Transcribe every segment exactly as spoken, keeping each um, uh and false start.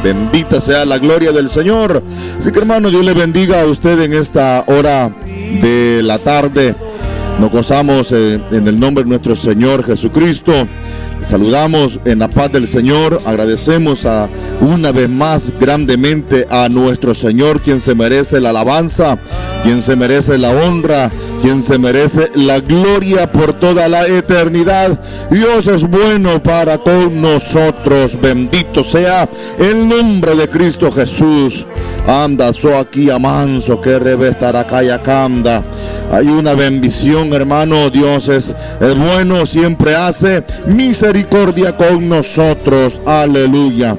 Bendita sea la gloria del Señor. Así que, hermano, Dios le bendiga a usted en esta hora de la tarde. Nos gozamos eh, en el nombre de nuestro Señor Jesucristo. Saludamos en la paz del Señor. Agradecemos a, una vez más grandemente a nuestro Señor, quien se merece la alabanza, quien se merece la honra, quien se merece la gloria por toda la eternidad. Dios es bueno para con nosotros. Bendito sea el nombre de Cristo Jesús. Anda, so aquí amanso que revestará calla canda. Hay una bendición, hermano. Dios es, es bueno, siempre hace misericordia con nosotros. Aleluya.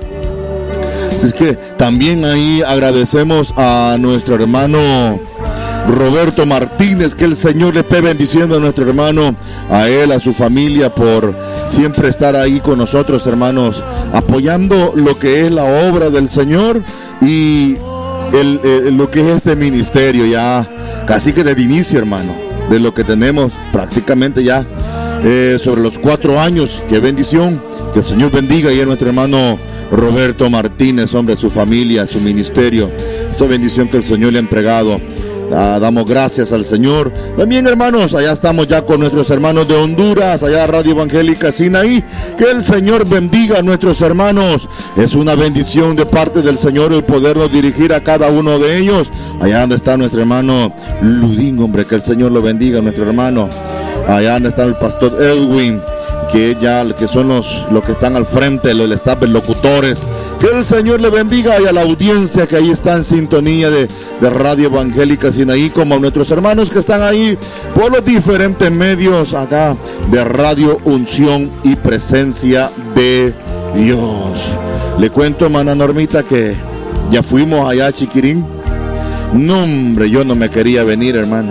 Así es que también ahí agradecemos a nuestro hermano Roberto Martínez, que el Señor le esté bendiciendo a nuestro hermano, a él, a su familia, por siempre estar ahí con nosotros, hermanos, apoyando lo que es la obra del Señor y el, el, lo que es este ministerio, ya casi que desde inicio, hermano, de lo que tenemos prácticamente ya eh, sobre los cuatro años. Qué bendición, que el Señor bendiga y a nuestro hermano Roberto Martínez, hombre, su familia, su ministerio, esa bendición que el Señor le ha entregado. Ah, damos gracias al Señor. También, hermanos, allá estamos ya con nuestros hermanos de Honduras, allá Radio Evangélica Sinaí. Que el Señor bendiga a nuestros hermanos. Es una bendición de parte del Señor el podernos dirigir a cada uno de ellos. Allá donde está nuestro hermano Ludín, hombre, que el Señor lo bendiga a nuestro hermano. Allá donde está el pastor Edwin, que ya que son los, los que están al frente, los staff, los locutores. Que el Señor le bendiga, y a la audiencia que ahí está en sintonía de, de Radio Evangélica Sinaí, como a nuestros hermanos que están ahí por los diferentes medios acá de Radio Unción y Presencia de Dios. Le cuento, hermana Normita, que ya fuimos allá a Chiquirín. No, hombre, yo no me quería venir, hermano.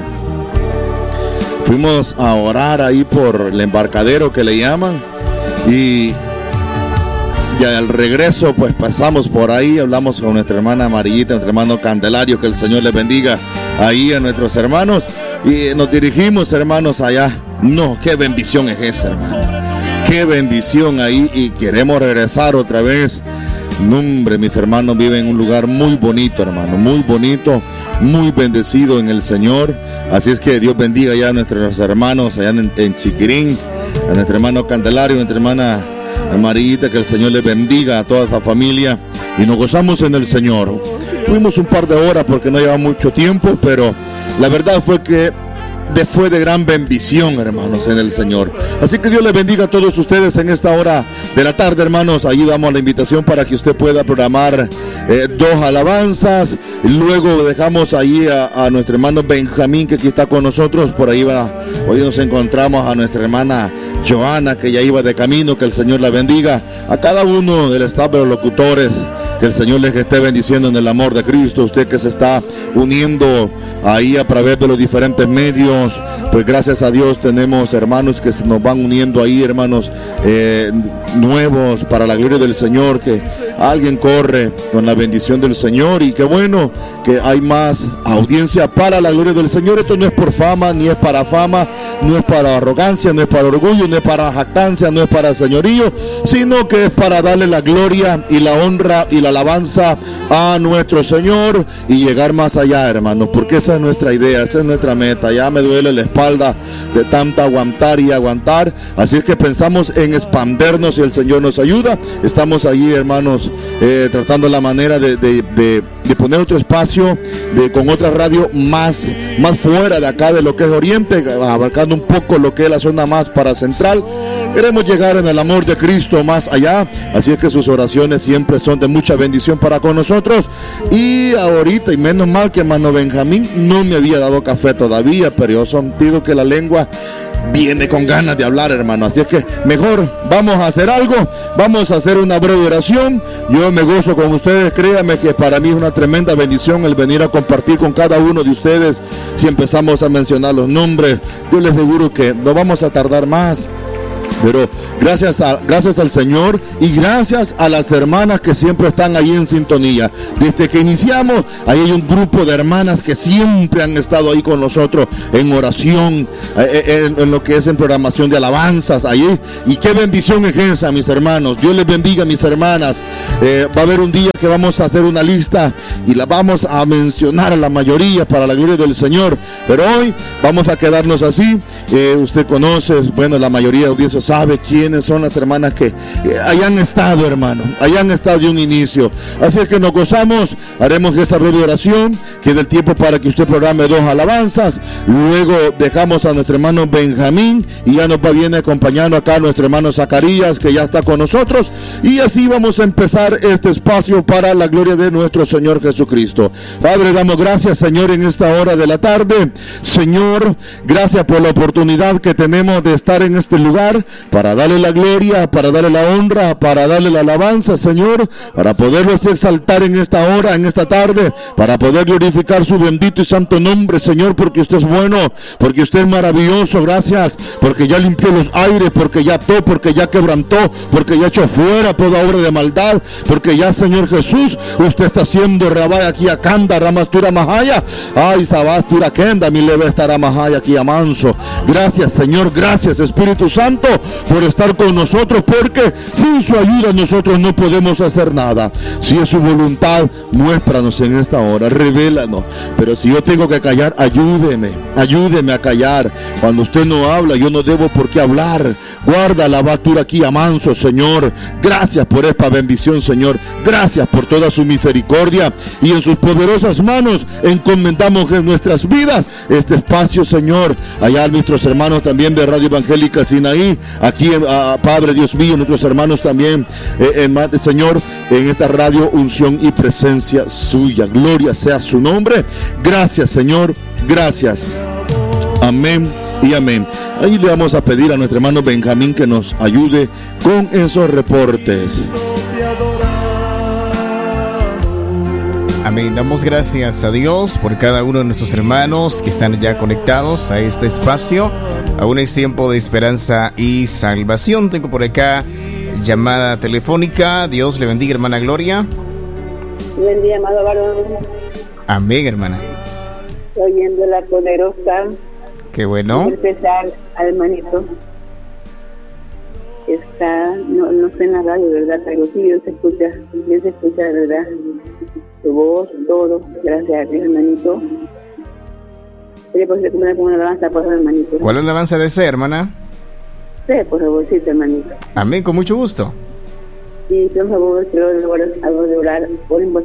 Fuimos a orar ahí por el embarcadero que le llaman, y ya al regreso pues pasamos por ahí, hablamos con nuestra hermana Amarillita, nuestro hermano Candelario, que el Señor les bendiga ahí a nuestros hermanos, y nos dirigimos, hermanos, allá. No, qué bendición es esa, hermano, qué bendición ahí, y queremos regresar otra vez. No, hombre, mis hermanos viven en un lugar muy bonito, hermano, muy bonito, muy bendecido en el Señor. Así es que Dios bendiga ya a nuestros hermanos allá en, en Chiquirín, a nuestro hermano Candelario, a nuestra hermana Amarillita, que el Señor les bendiga a toda esa familia, y nos gozamos en el Señor. Tuvimos un par de horas porque no lleva mucho tiempo, pero la verdad fue que de, fue de gran bendición, hermanos, en el Señor. Así que Dios les bendiga a todos ustedes en esta hora de la tarde, hermanos. Ahí damos la invitación para que usted pueda programar eh, dos alabanzas. Luego dejamos ahí a, a nuestro hermano Benjamín, que aquí está con nosotros. Por ahí va, hoy nos encontramos a nuestra hermana Joana, que ya iba de camino. Que el Señor la bendiga. A cada uno del staff de los locutores, que el Señor les esté bendiciendo en el amor de Cristo. Usted que se está uniendo ahí a través de los diferentes medios, pues gracias a Dios tenemos hermanos que se nos van uniendo ahí, hermanos eh, nuevos para la gloria del Señor, que alguien corre con la bendición del Señor, y qué bueno que hay más audiencia para la gloria del Señor. Esto no es por fama, ni es para fama, no es para arrogancia, no es para orgullo, no es para jactancia, no es para señorío, sino que es para darle la gloria y la honra y la alabanza a nuestro Señor y llegar más allá, hermanos, porque esa es nuestra idea, esa es nuestra meta. Ya me duele la espalda de tanta aguantar y aguantar, así es que pensamos en expandernos, y el Señor nos ayuda. Estamos allí, hermanos, eh, tratando la manera de, de, de, de poner otro espacio de, con otra radio más, más fuera de acá de lo que es Oriente, abarcando un poco lo que es la zona más para central. Queremos llegar en el amor de Cristo más allá, así es que sus oraciones siempre son de mucha bendición para con nosotros. Y ahorita, y menos mal que hermano Benjamín no me había dado café todavía, pero yo sentido que la lengua viene con ganas de hablar, hermano. Así es que mejor vamos a hacer algo, vamos a hacer una breve oración. Yo me gozo con ustedes, créanme que para mí es una tremenda bendición el venir a compartir con cada uno de ustedes. Si empezamos a mencionar los nombres, yo les aseguro que no vamos a tardar más Pero gracias, a, gracias al Señor y gracias a las hermanas que siempre están ahí en sintonía. Desde que iniciamos, ahí hay un grupo de hermanas que siempre han estado ahí con nosotros en oración, en, en lo que es en programación de alabanzas, ahí. Y qué bendición es esa, mis hermanos. Dios les bendiga, mis hermanas. Eh, va a haber un día que vamos a hacer una lista y la vamos a mencionar a la mayoría para la gloria del Señor. Pero hoy vamos a quedarnos así. Eh, usted conoce, bueno, la mayoría de la audiencia sabe quiénes son las hermanas que eh, hayan estado, hermano, hayan estado de un inicio. Así es que nos gozamos, haremos esa breve oración, queda el tiempo para que usted programe dos alabanzas, luego dejamos a nuestro hermano Benjamín y ya nos va viene acompañando acá nuestro hermano Zacarías, que ya está con nosotros, y así vamos a empezar este espacio para la gloria de nuestro Señor Jesucristo. Padre, damos gracias, Señor, en esta hora de la tarde. Señor, gracias por la oportunidad que tenemos de estar en este lugar para darle la gloria, para darle la honra, para darle la alabanza, Señor, para poderlo exaltar en esta hora, en esta tarde, para poder glorificar su bendito y santo nombre, Señor, porque usted es bueno, porque usted es maravilloso. Gracias porque ya limpió los aires, porque ya ató, porque ya quebrantó, porque ya echó fuera toda obra de maldad, porque ya, Señor Jesús, usted está haciendo rabaya aquí a Kanda, Ramastura Mahaya, ay, Sabastura Kenda, mi leve estará Mahaya aquí a Manso. Gracias, Señor, gracias, Espíritu Santo, por estar con nosotros, porque sin su ayuda nosotros no podemos hacer nada. Si es su voluntad, muéstranos en esta hora, revélanos. Pero si yo tengo que callar, ayúdeme, ayúdeme a callar. Cuando usted no habla, yo no debo por qué hablar. Guarda la bastura aquí a Manso, Señor. Gracias por esta bendición, Señor. Gracias por toda su misericordia. Y en sus poderosas manos encomendamos en nuestras vidas este espacio, Señor. Allá nuestros hermanos también de Radio Evangélica Sinaí, aquí, uh, Padre Dios mío, nuestros hermanos también, eh, eh, Señor, en esta radio, unción y presencia suya. Gloria sea su nombre. Gracias, Señor. Gracias. Amén y amén. Ahí le vamos a pedir a nuestro hermano Benjamín que nos ayude con esos reportes. Amén. Damos gracias a Dios por cada uno de nuestros hermanos que están ya conectados a este espacio. Aún es tiempo de esperanza y salvación. Tengo por acá llamada telefónica. Dios le bendiga, hermana Gloria. Buen día, amado varón. Amén, hermana. Oyendo la poderosa. Qué bueno. Empezar al hermanito. Está, no, no sé en la radio, ¿verdad? Pero sí, Dios se escucha, Dios se escucha, de verdad. Tu voz, todo. Gracias a Dios, hermanito. ¿Qué posible que me ponga una alabanza, por favor, hermanito? ¿Cuál alabanza desea, hermana? Sí, por favorcito, hermanito. Amén, con mucho gusto. Sí, por favor, quiero algo de orar por el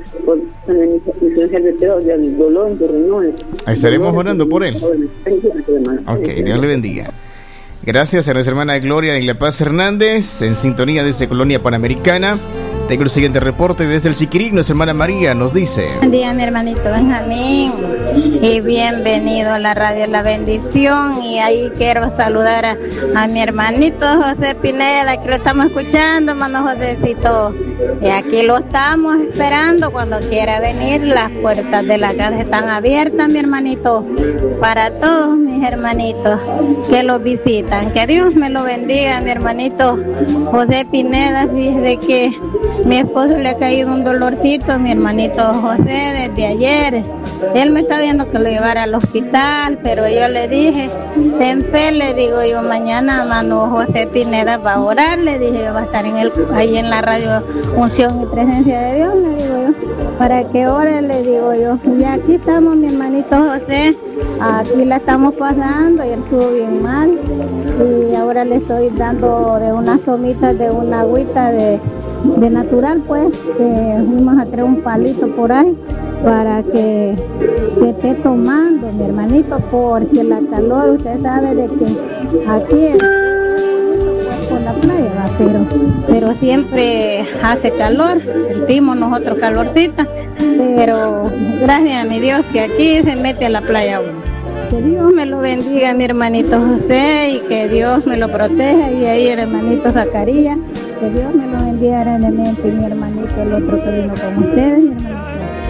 dolor en tu riñón. Estaremos orando por él. Ok, Dios le bendiga. Gracias a nuestra hermana Gloria en La Paz Hernández, en sintonía desde Colonia Panamericana. Tengo el siguiente reporte desde el Siquirí. Nuestra hermana María nos dice: buen día, mi hermanito Benjamín, y bienvenido a la radio La Bendición. Y ahí quiero saludar a, a mi hermanito José Pineda, que lo estamos escuchando, hermano Josecito. Y aquí lo estamos esperando cuando quiera venir. Las puertas de la casa están abiertas, mi hermanito, para todos mis hermanitos que los visitan. Que Dios me lo bendiga, mi hermanito José Pineda. Fíjese que mi esposo le ha caído un dolorcito a mi hermanito José desde ayer. Él me está viendo que lo llevara al hospital, pero yo le dije, ten fe, le digo yo, mañana hermano José Pineda va a orar, le dije, va a estar en el, ahí en la radio Unción y Presencia de Dios, le digo yo, para que ore, le digo yo. Y aquí estamos, mi hermanito José, aquí la estamos pasando, y él estuvo bien mal, y ahora le estoy dando de unas tomitas de una agüita de de natural, pues, que fuimos a traer un palito por ahí para que, que esté tomando, mi hermanito, porque la calor, usted sabe de que aquí es por la playa, ¿va? pero pero siempre hace calor, sentimos nosotros calorcita, pero gracias a mi Dios que aquí se mete a la playa uno. Que Dios me lo bendiga, mi hermanito José, y que Dios me lo proteja, y ahí el hermanito Zacarías, que Dios me lo bendiga grandemente, y mi hermanito, el otro que vino con ustedes, mi hermanito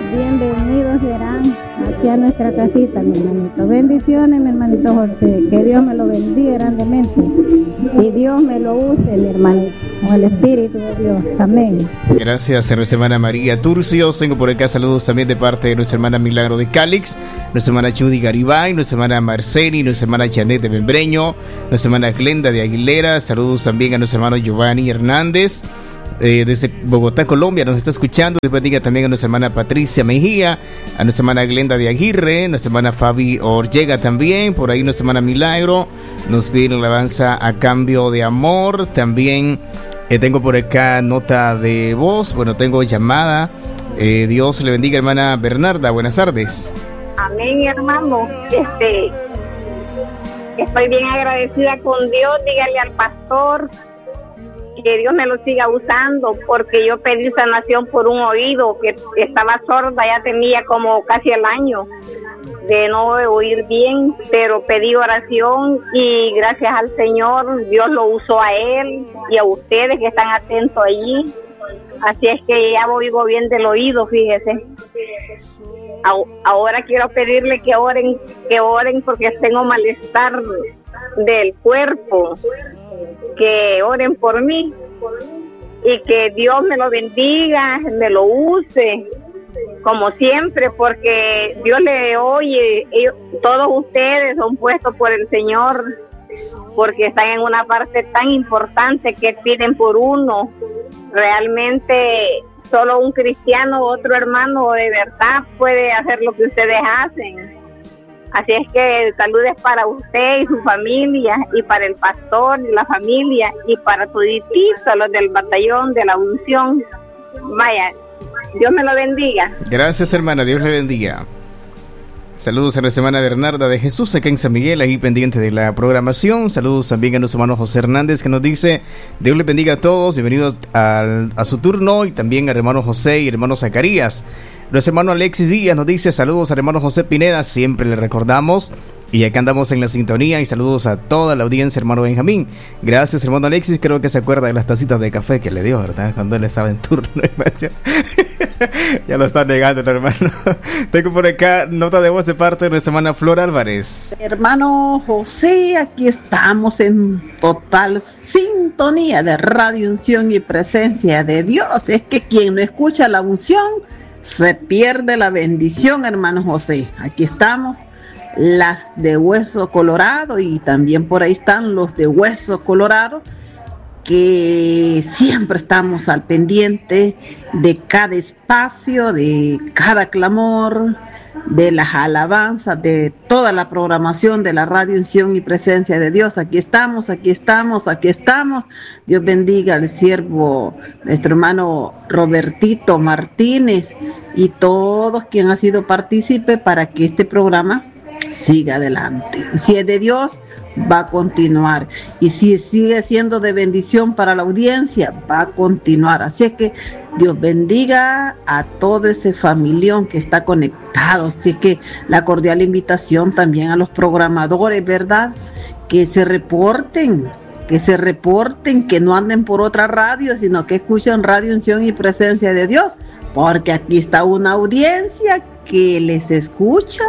bienvenidos serán aquí a nuestra casita, mi hermanito. Bendiciones, mi hermanito José. Que Dios me lo bendiga grandemente. Y Dios me lo use, mi hermanito, con el Espíritu de Dios. Amén. Gracias a nuestra hermana María Turcios. Tengo por acá saludos también de parte de nuestra hermana Milagro de Cálix, nuestra hermana Judy Garibay, nuestra hermana Marceni, nuestra hermana Janet de Membreño, nuestra hermana Glenda de Aguilera. Saludos también a nuestro hermano Giovanni Hernández. Eh, desde Bogotá, Colombia, nos está escuchando. Dios bendiga también a nuestra hermana Patricia Mejía, a nuestra hermana Glenda de Aguirre, nuestra hermana Fabi Orllega también, por ahí nuestra hermana Milagro nos pide la alabanza A Cambio de Amor. También eh, tengo por acá nota de voz, bueno, tengo llamada. eh, Dios le bendiga, hermana Bernarda, buenas tardes. Amén, hermano. Este, estoy bien agradecida con Dios. Dígale al pastor que Dios me lo siga usando, porque yo pedí sanación por un oído que estaba sorda, ya tenía como casi el año de no oír bien, pero pedí oración y gracias al Señor Dios lo usó a él y a ustedes que están atentos allí. Así es que ya oigo bien del oído, fíjese. Ahora quiero pedirle que oren, que oren porque tengo malestar del cuerpo, que oren por mí y que Dios me lo bendiga, me lo use como siempre, porque Dios le oye. Ellos, todos ustedes son puestos por el Señor porque están en una parte tan importante que piden por uno. Realmente solo un cristiano, otro hermano de verdad puede hacer lo que ustedes hacen. Así es que saludes para usted y su familia, y para el pastor y la familia, y para todititos los del batallón de la unción. Vaya, Dios me lo bendiga. Gracias, hermana, Dios le bendiga. Saludos a nuestra hermana Bernarda de Jesús, acá en San Miguel, ahí pendiente de la programación. Saludos también a nuestro hermano José Hernández, que nos dice: Dios le bendiga a todos, bienvenidos al, a su turno, y también al hermano José y el hermano Zacarías. Nuestro hermano Alexis Díaz nos dice: saludos al hermano José Pineda, siempre le recordamos, y acá andamos en la sintonía. Y saludos a toda la audiencia, hermano Benjamín. Gracias, hermano Alexis, creo que se acuerda de las tacitas de café que le dio, ¿verdad? Cuando él estaba en turno. Ya lo está negando el hermano. Tengo por acá nota de voz de parte de nuestra hermana Flor Álvarez. Hermano José, aquí estamos en total sintonía de Radio Unción y Presencia de Dios. Es que quien no escucha la unción se pierde la bendición, hermano José. Aquí estamos, las de hueso colorado, y también por ahí están los de hueso colorado, que siempre estamos al pendiente de cada espacio, de cada clamor, de las alabanzas, de toda la programación de la Radio Unción y Presencia de Dios. Aquí estamos, aquí estamos, aquí estamos. Dios bendiga al siervo, nuestro hermano Robertito Martínez, y todos quien ha sido partícipe para que este programa siga adelante. Si es de Dios, va a continuar, y si sigue siendo de bendición para la audiencia, va a continuar. Así es que Dios bendiga a todo ese familión que está conectado. Así que la cordial invitación también a los programadores, ¿verdad? Que se reporten, que se reporten, que no anden por otra radio, sino que escuchen Radio Unción y Presencia de Dios, porque aquí está una audiencia que les escucha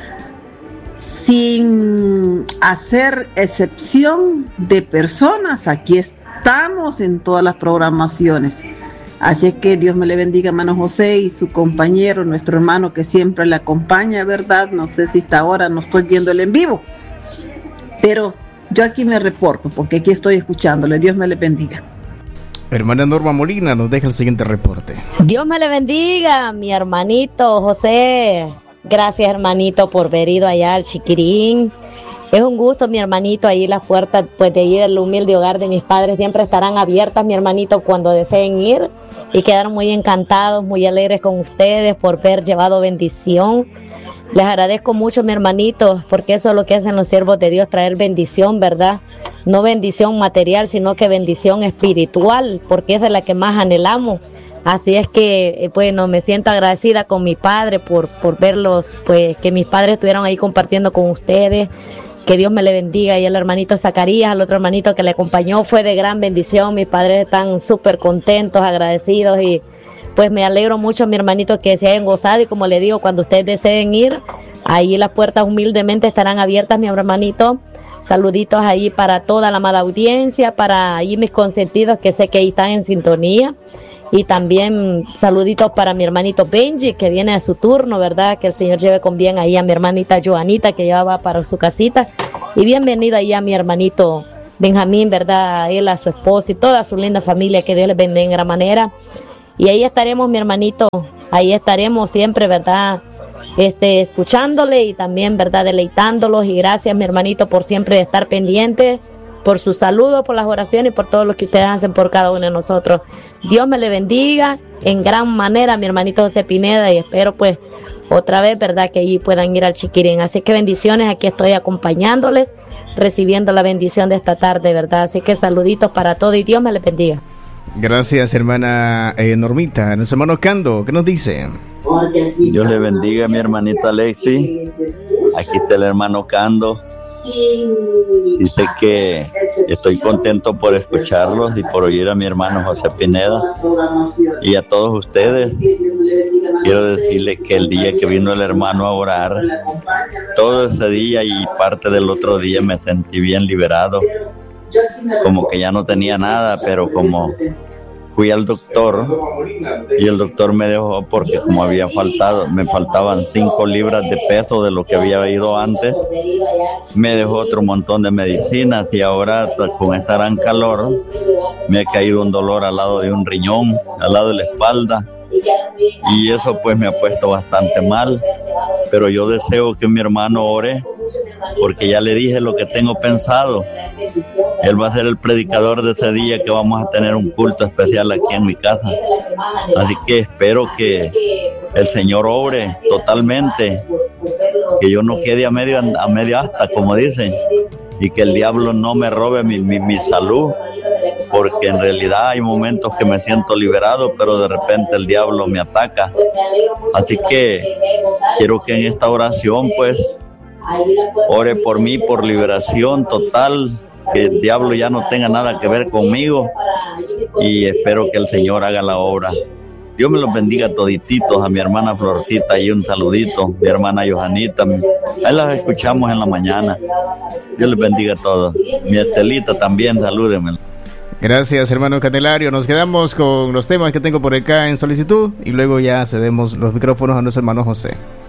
sin hacer excepción de personas. Aquí estamos en todas las programaciones. Así es que Dios me le bendiga, hermano José, y su compañero, nuestro hermano que siempre le acompaña, ¿verdad? No sé si hasta ahora no estoy viendo el en vivo, pero yo aquí me reporto porque aquí estoy escuchándole. Dios me le bendiga. Hermana Norma Molina nos deja el siguiente reporte. Dios me le bendiga, mi hermanito José. Gracias, hermanito, por haber ido allá al Chiquirín. Es un gusto, mi hermanito. Ahí las puertas, pues, de ahí del humilde hogar de mis padres siempre estarán abiertas, mi hermanito, cuando deseen ir. Y quedaron muy encantados, muy alegres con ustedes por haber llevado bendición. Les agradezco mucho, mi hermanito, porque eso es lo que hacen los siervos de Dios, traer bendición, ¿verdad? No bendición material, sino que bendición espiritual, porque es de la que más anhelamos. Así es que, bueno, me siento agradecida con mi padre por, por verlos, pues, que mis padres estuvieron ahí compartiendo con ustedes. Que Dios me le bendiga. Y el hermanito Zacarías, al otro hermanito que le acompañó, fue de gran bendición. Mis padres están súper contentos, agradecidos, y pues me alegro mucho, mi hermanito, que se hayan gozado, y como le digo, cuando ustedes deseen ir, ahí las puertas humildemente estarán abiertas, mi hermanito. Saluditos ahí para toda la amada audiencia, para ahí mis consentidos que sé que ahí están en sintonía. Y también saluditos para mi hermanito Benji, que viene a su turno, ¿verdad? Que el Señor lleve con bien ahí a mi hermanita Joanita, que ya va para su casita. Y bienvenido ahí a mi hermanito Benjamín, ¿verdad? A él, a su esposa y toda su linda familia, que Dios les bendiga en gran manera. Y ahí estaremos, mi hermanito, ahí estaremos siempre, ¿verdad? Este, escuchándole y también, ¿verdad? Deleitándolos. Y gracias, mi hermanito, por siempre estar pendientes, por sus saludos, por las oraciones y por todo lo que ustedes hacen por cada uno de nosotros. Dios me le bendiga en gran manera, mi hermanito José Pineda, y espero pues otra vez, ¿verdad?, que allí puedan ir al Chiquirín. Así que bendiciones, aquí estoy acompañándoles, recibiendo la bendición de esta tarde, ¿verdad? Así que saluditos para todos y Dios me les bendiga. Gracias, hermana eh, Normita. Nuestro hermano Cando, ¿qué nos dice? Dios le bendiga, mi hermanita Alexi. Aquí está el hermano Cando. Dice que estoy contento por escucharlos y por oír a mi hermano José Pineda. Y a todos ustedes quiero decirles que el día que vino el hermano a orar, todo ese día y parte del otro día me sentí bien liberado, como que ya no tenía nada, pero como fui al doctor y el doctor me dejó, porque como había faltado, me faltaban cinco libras de peso de lo que había ido antes, me dejó otro montón de medicinas y ahora con esta gran calor me ha caído un dolor al lado de un riñón, al lado de la espalda, y eso pues me ha puesto bastante mal. Pero yo deseo que mi hermano ore, porque ya le dije lo que tengo pensado. Él va a ser el predicador de ese día que vamos a tener un culto especial aquí en mi casa. Así que espero que el Señor obre totalmente, que yo no quede a medio, a medio hasta, como dicen, y que el diablo no me robe mi, mi, mi salud, porque en realidad hay momentos que me siento liberado, pero de repente el diablo me ataca. Así que quiero que en esta oración pues ore por mí, por liberación total, que el diablo ya no tenga nada que ver conmigo, y espero que el Señor haga la obra. Dios me los bendiga todititos, a mi hermana Florcita y un saludito, mi hermana Johanita, ahí las escuchamos en la mañana. Dios les bendiga a todos. Mi Estelita también, salúdenme. Gracias, hermano Candelario. Nos quedamos con los temas que tengo por acá en solicitud y luego ya cedemos los micrófonos a nuestro hermano José.